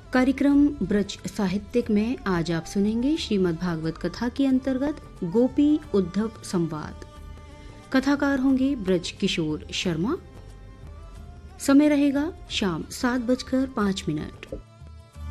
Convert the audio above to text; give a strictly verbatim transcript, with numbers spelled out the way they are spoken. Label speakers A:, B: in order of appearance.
A: कार्यक्रम ब्रज साहित्यिक में आज आप सुनेंगे श्रीमद् भागवत कथा के अंतर्गत गोपी उद्धव संवाद। कथाकार होंगे ब्रज किशोर शर्मा। समय रहेगा शाम सात बजकर पाँच मिनट।